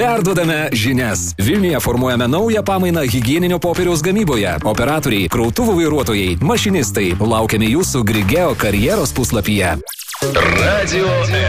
Perduodame žinias. Vilniuje formuojame naują pamainą higieninio popieriaus gamyboje. Operatoriai, krautuvų vairuotojai, mašinistai. Laukiame jūsų Grigeo karjeros puslapyje. Radio